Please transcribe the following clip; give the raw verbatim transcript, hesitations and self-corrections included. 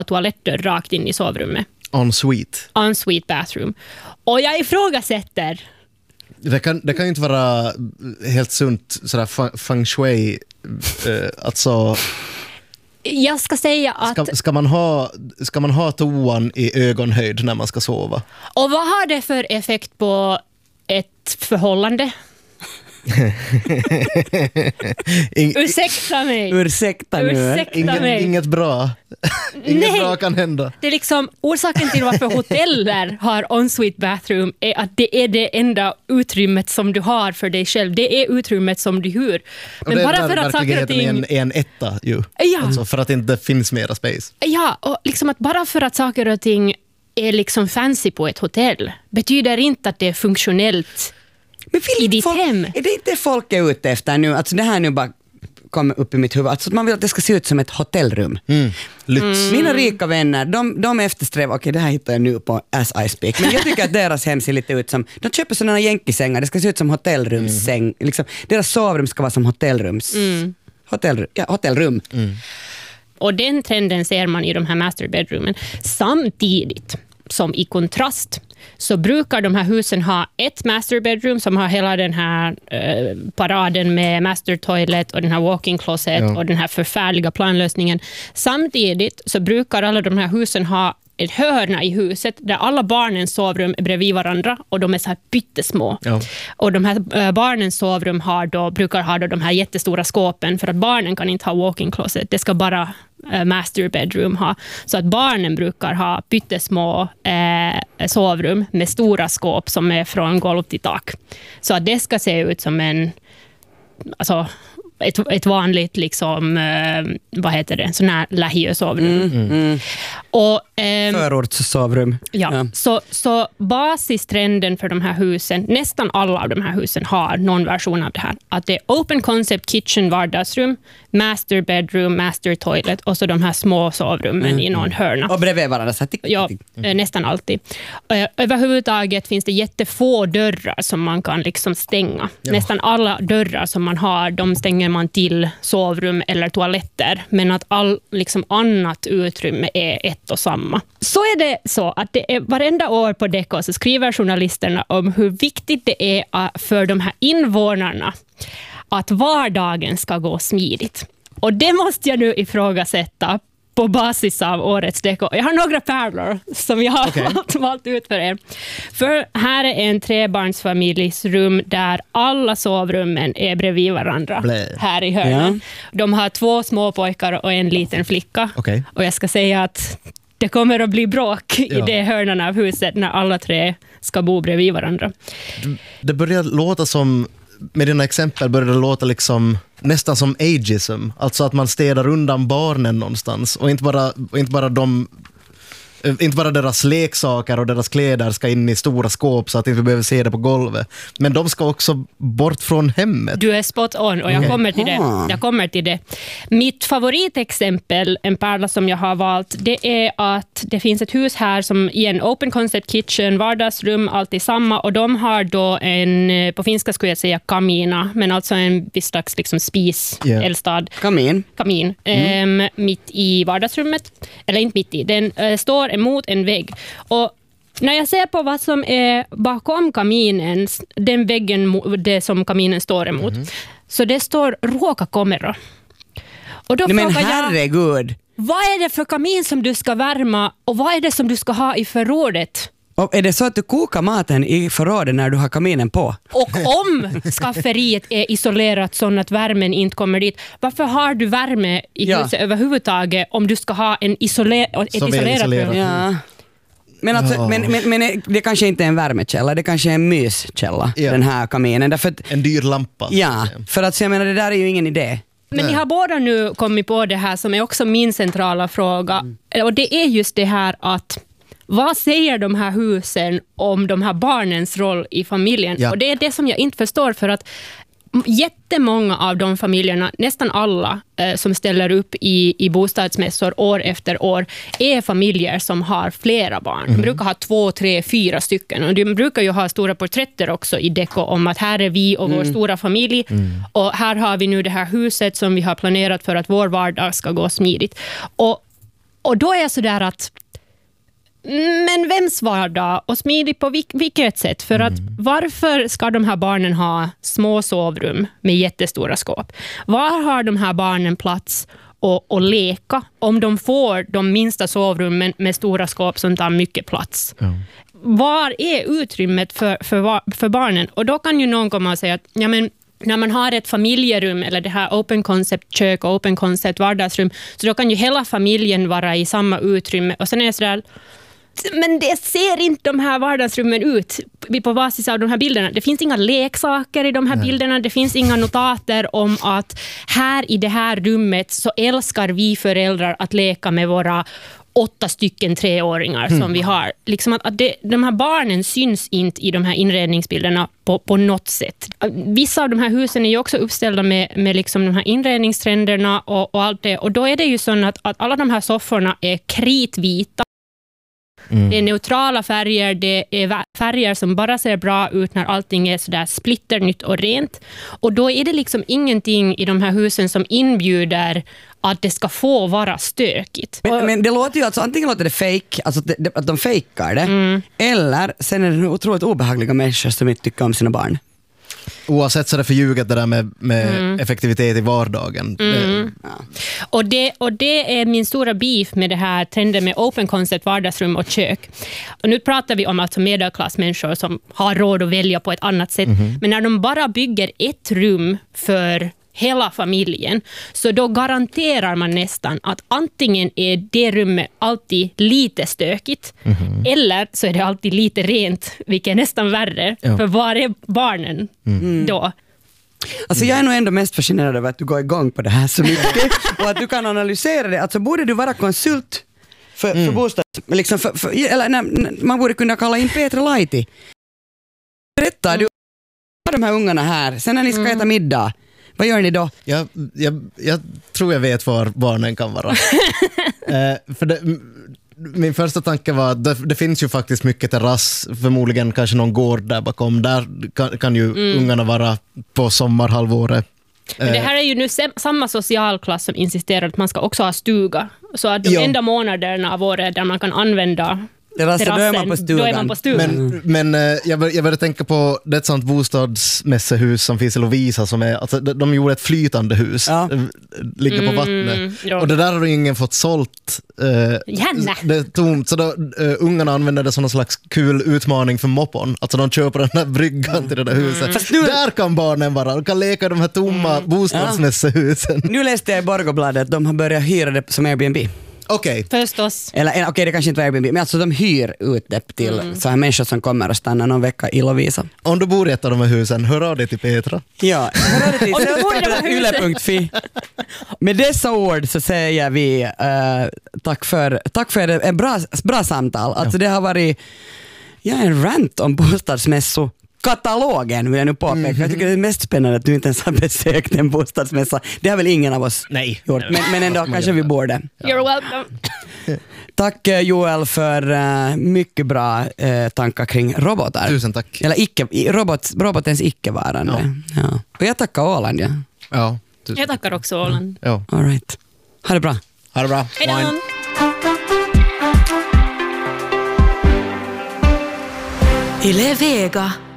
toaletter rakt in i sovrummet. En suite. En suite bathroom. Och jag ifrågasätter. Det kan, det kan ju inte vara helt sunt sådär fa- feng shui. Eh, alltså, Jag ska säga att... ska, ska, man ha, ska man ha toan i ögonhöjd när man ska sova? Och vad har det för effekt på ett förhållande? In, Ursäkta mig. Ursäkta nu. Ursäkta inget, mig. inget bra. Inget Nej. bra kan hända. Det är liksom orsaken till varför hoteller har en-suite bathroom är att det är det enda utrymmet som du har för dig själv. Det är utrymmet som du hyr. Men det är där verkligheten är en, är en etta ju. Ja. Alltså, för att det inte finns mera space. Ja, och liksom att bara för att saker och ting är liksom fancy på ett hotell betyder inte att det är funktionellt Men vill i ditt folk, hem. Är det inte folk är ute efter nu? Alltså det här nu bara kommer upp i mitt huvud. Alltså man vill att det ska se ut som ett hotellrum. Mm. Lyx. Mm. Mina rika vänner, de, de eftersträvar, okej okay, det här hittar jag nu på As I Speak, men jag tycker att deras hem ser lite ut som, de köper sådana jänkisängar, det ska se ut som hotellrumssäng. Mm. Liksom, deras sovrum ska vara som hotellrums. Mm. Hotell, ja, hotellrum. Mm. Och den trenden ser man i de här master bedroomen. Samtidigt som i kontrast så brukar de här husen ha ett master bedroom som har hela den här eh, paraden med master toilet och den här walk-in closet ja. Och den här förfärliga planlösningen. Samtidigt så brukar alla de här husen ha ett hörna i huset där alla barnens sovrum är bredvid varandra och de är så här pyttesmå. Ja. Och de här äh, barnens sovrum har då, brukar ha då de här jättestora skåpen för att barnen kan inte ha walk-in closet. Det ska bara äh, master bedroom ha. Så att barnen brukar ha pyttesmå äh, sovrum med stora skåp som är från golv till tak. Så att det ska se ut som en... Alltså, Ett, ett vanligt liksom, eh, vad heter det, sån här lähiösovrum. Mm, mm. Och eh, förortssovrum. Ja, ja. Så, så basistrenden för de här husen, nästan alla av de här husen har någon version av det här. Att det är open concept kitchen, vardagsrum, master bedroom, master toilet och så de här små sovrummen mm, i någon hörna. Och bredvid varandra. Så tick, tick, ja, mm. nästan alltid. Överhuvudtaget finns det jättefå dörrar som man kan liksom stänga. Ja. Nästan alla dörrar som man har, de stänger man till sovrum eller toaletter. Men att all liksom annat utrymme är ett och samma. Så är det så att det är varenda år på Deco så skriver journalisterna om hur viktigt det är för de här invånarna att vardagen ska gå smidigt. Och det måste jag nu ifrågasätta på basis av årets Deco. Jag har några pärlor som jag har okay. valt, valt ut för er. För här är en trebarnsfamiljs rum där alla sovrummen är bredvid varandra. Blä. Här i hörnan. Ja. De har två små pojkar och en liten flicka. Okay. Och jag ska säga att det kommer att bli bråk ja. i det hörnan av huset när alla tre ska bo bredvid varandra. Det börjar låta som, med dina exempel börjar det låta liksom nästan som ageism. Alltså att man städar undan barnen någonstans. Och inte bara, och inte bara de... Inte bara deras leksaker och deras kläder ska in i stora skåp så att vi inte behöver se det på golvet. Men de ska också bort från hemmet. Du är spot on och jag kommer till det. Jag kommer till det. Mitt favoritexempel, en pärla som jag har valt, det är att det finns ett hus här som i en open concept kitchen, vardagsrum, alltid samma. Och de har då en, på finska skulle jag säga kamina, men alltså en viss slags liksom spis, yeah. eldstad. Kamin. Kamin. Mm. Um, mitt i vardagsrummet. Eller inte mitt i. Den uh, står emot en vägg. Och när jag ser på vad som är bakom kaminen, den väggen det som kaminen står emot, mm. så det står råkakamera. Och då Nej, men frågar herregud. jag, vad är det för kamin som du ska värma och vad är det som du ska ha i förrådet? Och är det så att du kokar maten i förrådet när du har kaminen på? Och om skafferiet är isolerat så att värmen inte kommer dit, varför har du värme i ja. huset överhuvudtaget om du ska ha en isoler- ett isolerat rum? Ja. Men, alltså, ja. men, men, men det kanske inte är en värmekälla, det kanske är en myskälla, ja. den här kaminen. Därför att, en dyr lampa. Ja, för att jag menar, det där är ju ingen idé. Men ni har båda nu kommit på det här som är också min centrala fråga. Mm. Och det är just det här att vad säger de här husen om de här barnens roll i familjen? Ja. Och det är det som jag inte förstår, för att jättemånga av de familjerna, nästan alla eh, som ställer upp i, i bostadsmässor år efter år, är familjer som har flera barn. Mm. De brukar ha två, tre, fyra stycken. Och de brukar ju ha stora porträtter också i Deco om att här är vi och vår mm. stora familj. Mm. Och här har vi nu det här huset som vi har planerat för att vår vardag ska gå smidigt. Och Och då är jag så där att men vems vardag och smidig på vil- vilket sätt? För att varför ska de här barnen ha små sovrum med jättestora skåp? Var har de här barnen plats och, och leka om de får de minsta sovrummen med stora skåp som tar mycket plats? Ja. Var är utrymmet för, för, för barnen? Och då kan ju någon komma och säga att ja, men när man har ett familjerum eller det här open concept kök och open concept vardagsrum, så då kan ju hela familjen vara i samma utrymme. Och sen är det sådär, men det ser inte de här vardagsrummen ut på basis av de här bilderna. Det finns inga leksaker i de här Nej. bilderna. Det finns inga notater om att här i det här rummet så älskar vi föräldrar att leka med våra åtta stycken treåringar mm. som vi har. Liksom att, att det, de här barnen syns inte i de här inredningsbilderna på, på något sätt. Vissa av de här husen är ju också uppställda med, med liksom de här inredningstrenderna och, och allt det. Och då är det ju så att, att alla de här sofforna är kritvita. Mm. Det är neutrala färger, det är färger som bara ser bra ut när allting är sådär splitternytt och rent. Och då är det liksom ingenting i de här husen som inbjuder att det ska få vara stökigt. Men, men det låter ju alltså, antingen låter det fake, alltså det, det, att de fejkar det, mm. eller sen är det otroligt obehagliga människor som inte tycker om sina barn. Oavsett så är det förljuget det där med, med mm. effektivitet i vardagen. Mm. Det, ja. och, det, och det är min stora beef med det här trenden med open concept vardagsrum och kök. Och nu pratar vi om alltså medelklassmänniskor som har råd att välja på ett annat sätt. Mm. Men när de bara bygger ett rum för hela familjen, så då garanterar man nästan att antingen är det rummet alltid lite stökigt mm. eller så är det alltid lite rent, vilket är nästan värre. Ja. För var är barnen mm. då? Alltså jag är nog ändå mest fascinerad över att du går igång på det här så mycket och att du kan analysera det. Alltså borde du vara konsult för, mm. för bostad, liksom för, för, eller nej, man borde kunna kalla in Petra Laiti. Berätta, du har de här ungarna här, sen när ni ska mm. äta middag, vad gör ni då? Jag, jag, jag tror jag vet var barnen kan vara. eh, för det, min första tanke var att det, det finns ju faktiskt mycket terrass, förmodligen kanske någon gård där bakom. Där kan, kan ju mm. ungarna vara på sommarhalvåret. Men det här är ju nu samma socialklass som insisterar att man ska också ha stuga. Så att de ja. enda månaderna av året där man kan använda terrassen, då är man på stugan. Då är man på stugan. Men, men jag, bör, jag började tänka på det ett sånt bostadsmässehus som finns i Lovisa. Som är, alltså, de, de gjorde ett flytande hus. Ja. Ligger på mm, vattnet. Ja. Och det där har ingen fått sålt. Eh, det är tomt. Så då, uh, ungarna använder det som en slags kul utmaning för moppon. Alltså de köper den här bryggan mm. till det där huset. Mm. Där kan barnen vara. De kan leka i de här tomma mm. bostadsmässehusen. Ja. Nu läste jag i Borgobladet att de har börjat hyra det som Airbnb. Okej. Okay. Förstås. Eller okej, okay, det kanske inte var Airbnb, men alltså de hyr ut det till mm. så här människor som kommer och stannar någon vecka i Lovisa. Om du bor i ett av de här husen, hör av dig till Petra. Ja, hör av dig till yle punkt fi. Med dessa ord så säger vi uh, tack för, tack för ett bra, bra samtal. Alltså det har varit ja, en rant om bostadsmässor. Katalogen vill jag nu påpeka. Mm-hmm. Jag tycker det är mest spännande att du inte ens har besökt en bostadsmässa. Det har väl ingen av oss Nej. gjort. Men, men ändå kanske vi borde. You're welcome. Tack Joel för uh, mycket bra uh, tankar kring robotar. Tusen tack. Eller icke, robot, robotens icke-varande. Ja. Ja. Och jag tackar Åland. Ja. Ja, jag tackar också Åland. Ja. All right. Ha det bra. Ha det bra. Hej då. Yle Vega.